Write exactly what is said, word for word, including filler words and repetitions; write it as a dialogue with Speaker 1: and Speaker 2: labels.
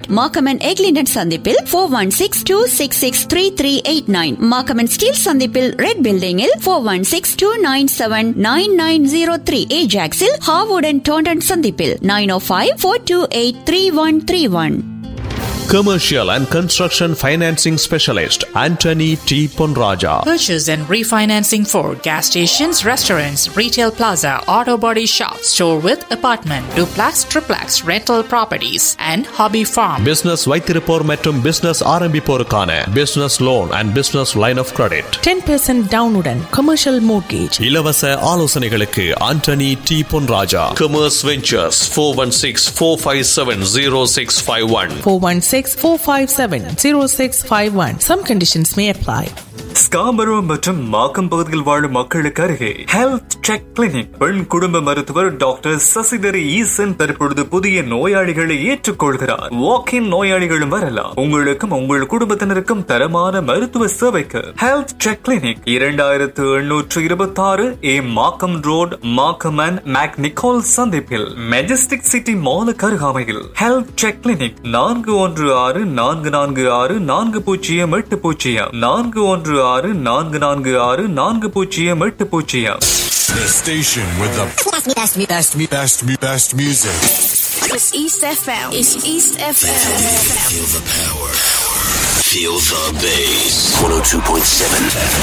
Speaker 1: Markham and Eglinton சந்திப்பில் four one six two six six three three eight nine, Markham and Steeles சந்திப்பில் red பில்டிங்கில் four one six two nine seven nine nine zero three, ஏஜாக்ஸில் Harwood and Taunton சந்திப்பில் nine O five four two eight three one three one.
Speaker 2: Commercial and Construction Financing Specialist Anthony T. Ponraja.
Speaker 3: Purchase and refinancing for gas stations, restaurants, retail plaza, auto body shop, store with apartment, duplex, triplex, rental properties and hobby farm.
Speaker 2: Business வைத்திருப்போர் மற்றும் business ஆரம்பிப்போருக்கான business loan and business line of credit.
Speaker 4: ten percent டவுனுடன் commercial mortgage.
Speaker 2: இலவச ஆலோசனைகளுக்கு Anthony T. Ponraja. Commerce Ventures four one six, four five seven, zero six five one.
Speaker 4: four one six, four five seven, zero six five one. Some conditions may apply.
Speaker 5: Scarborough மற்றும் Markham பகுதியில் வாழும் மக்களுக்கு அருகே health check clinic. பெண் குடும்ப மருத்துவர் doctor Sasidhari ஈசன் தற்பொழுது புதிய நோயாளிகளை ஏற்றுக்கொள்கிறார். வாக் இன் நோயாளிகளும் வரலாம். உங்களுக்கும் உங்கள் குடும்பத்தினருக்கும் தரமான மருத்துவ சேவைக்கு ஹெல்த் செக் கிளினிக் இரண்டாயிரத்து எண்ணூற்று இருபத்தி ஆறு ஏ Markham road, Markham and make Nicole சந்திப்பில் மெஜஸ்டிக் சிட்டி மாலுக்கு அருகாமையில் ஹெல்த் செக் கிளினிக் நான்கு ஒன்று ஆறு நான்கு நான்கு ஆறு நான்கு பூஜ்ஜியம் எட்டு பூஜ்ஜியம் நான்கு ஒன்று ஆறு நான்கு நான்கு ஆறு நான்கு பூஜ்ஜியம் எட்டு பூஜ்ஜியம்.
Speaker 6: The station with the best, best, best, best, best music.
Speaker 7: It's East F M. It's East F M.
Speaker 8: Feel the power. Feel the bass. one oh two point seven